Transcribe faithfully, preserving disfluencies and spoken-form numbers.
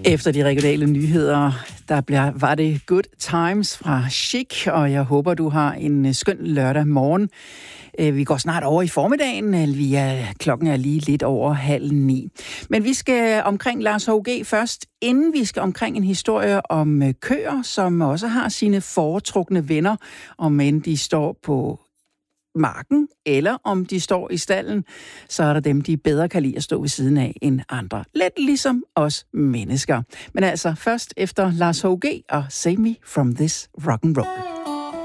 Efter de regionale nyheder, der bliver, var det Good Times fra Chic, og jeg håber, du har en skøn lørdag morgen. Vi går snart over i formiddagen, vi er, klokken er lige lidt over halv ni. Men vi skal omkring Lars H G først, inden vi skal omkring en historie om køer, som også har sine foretrukne venner, om end de står på marken, eller om de står i stallen, så er der dem, de bedre kan lide at stå ved siden af end andre. Lidt ligesom os mennesker. Men altså først efter Lars H G og Save Me From This Rock'n'Roll.